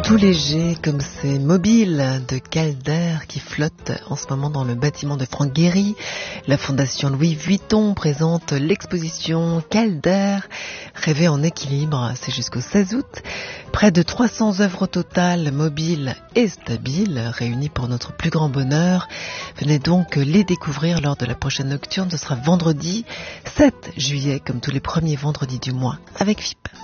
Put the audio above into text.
Tout léger comme ces mobiles de Calder qui flottent en ce moment dans le bâtiment de Franck Gehry. La Fondation Louis Vuitton présente l'exposition Calder, rêver en équilibre. C'est jusqu'au 16 août. Près de 300 œuvres au total, mobiles et stabiles, réunies pour notre plus grand bonheur. Venez donc les découvrir lors de la prochaine nocturne. Ce sera vendredi 7 juillet, comme tous les premiers vendredis du mois, avec VIP.